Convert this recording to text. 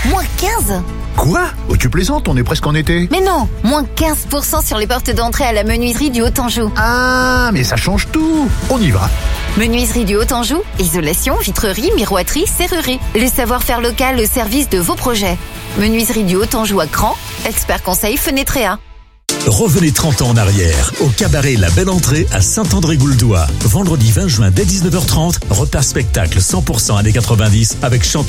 Moins 15 ? Quoi ? Oh, tu plaisantes, on est presque en été. Mais non, moins 15% sur les portes d'entrée à la menuiserie du Haut-Anjou. Ah, mais ça change tout. On y va. Menuiserie du Haut-Anjou, isolation, vitrerie, miroiterie, serrurerie. Le savoir-faire local au service de vos projets. Menuiserie du Haut-Anjou à Cran, expert conseil Fenetrea. Revenez 30 ans en arrière, au cabaret La Belle Entrée à Saint-André-Gouldois. Vendredi 20 juin dès 19h30, repas spectacle 100% années 90 avec Chantal